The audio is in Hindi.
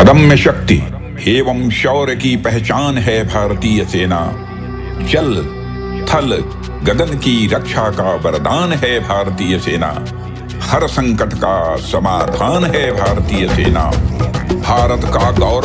अदम्य शक्ति एवं शौर्य की पहचान है भारतीय सेना। जल थल गगन की रक्षा का वरदान है भारतीय सेना। हर संकट का समाधान है भारतीय सेना। भारत का गौरव